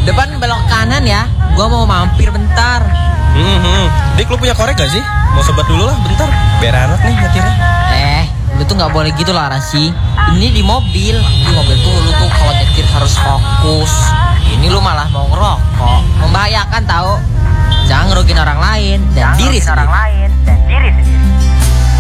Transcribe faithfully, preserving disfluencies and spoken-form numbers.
Depan belok kanan ya. Gua mau mampir bentar. Hmm, hmm. Dik, lu punya korek gak sih? Mau sobat dulu lah bentar. Biar enak nih nyetirnya. Eh, lu tuh nggak boleh gitu lah Rasi. Ini di mobil. Di mobil tuh lu tuh kalau nyetir harus fokus. Ini lu malah mau ngerokok. Membahayakan tahu. Jangan ngerugiin orang lain dan diri sendiri. orang lain dan diri sendiri.